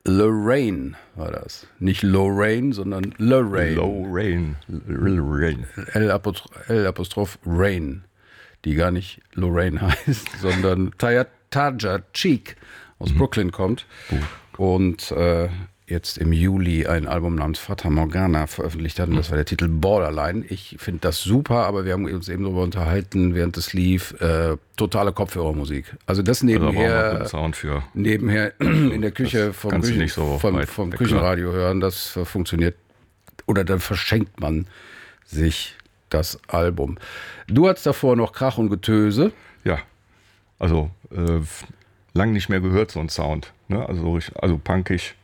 Lorraine war das. Nicht Lorraine, sondern Lorraine. Lorraine. L-Apostroph Rain, die gar nicht Lorraine heißt, sondern Taja Cheek aus Brooklyn kommt. Und jetzt im Juli ein Album namens Fata Morgana veröffentlicht hat. Und das war der Titel Borderline. Ich finde das super, aber wir haben uns eben darüber unterhalten, während es lief, totale Kopfhörermusik. Also das nebenher, also Sound für nebenher in der Küche vom vom Küchenradio hören, das funktioniert. Oder dann verschenkt man sich das Album. Du hattest davor noch Krach und Getöse. Ja, also lang nicht mehr gehört, so ein Sound. Ne? Also punkig.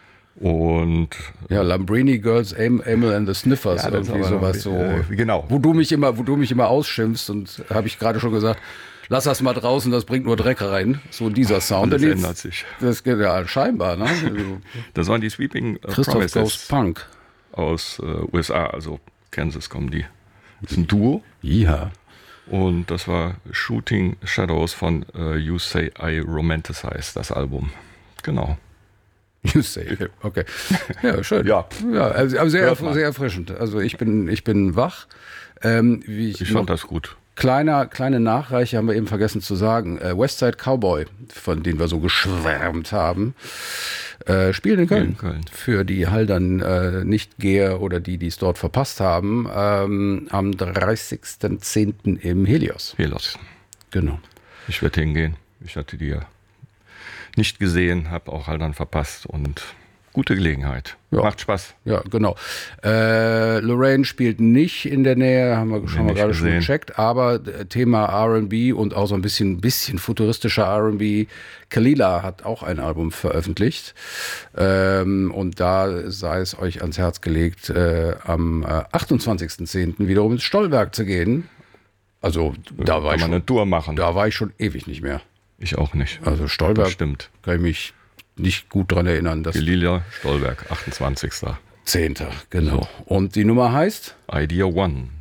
Und ja, Lambrini Girls, Emil and the Sniffers, ja, irgendwie sowas so. Genau. Wo du mich immer ausschimpfst und habe ich gerade schon gesagt, lass das mal draußen, das bringt nur Dreck rein. So dieser Sound. Das ändert sich. Das geht ja scheinbar, ne? Das waren die Sweeping Christoph Promises Goes Punk aus USA, also Kansas kommen die. Das ist ein Duo. Ja. Und das war Shooting Shadows von You Say I Romanticize, das Album. Genau. You say, okay. Ja, schön. Ja. Also sehr erfrischend. Also ich bin wach. Ich fand das gut. Kleine Nachreiche haben wir eben vergessen zu sagen. Westside Cowboy, von denen wir so geschwärmt haben, spielen in Köln. Für die Haldern Nichtgeher oder die es dort verpasst haben, am 30.10. im Helios. Genau. Ich werde hingehen. Ich hatte die ja nicht gesehen, habe auch Haldern verpasst und gute Gelegenheit. Ja. Macht Spaß. Ja, genau. Lorraine spielt nicht in der Nähe, haben wir gerade schon gecheckt, aber Thema R&B und auch so ein bisschen futuristischer R&B. Kalila hat auch ein Album veröffentlicht und da sei es euch ans Herz gelegt, am 28.10. wiederum ins Stollwerk zu gehen. Also da war eine Tour machen. Da war ich schon ewig nicht mehr. Ich auch nicht. Also Stollwerk, das stimmt. Kann ich mich nicht gut dran erinnern. Lila Stollwerk, 28. 10. Genau. So. Und die Nummer heißt? Idea One.